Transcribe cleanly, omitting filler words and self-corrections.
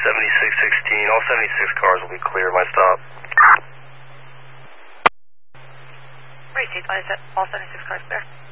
7616. All 76 cars will be clear. My stop. Receipt, is that all 76 cars clear?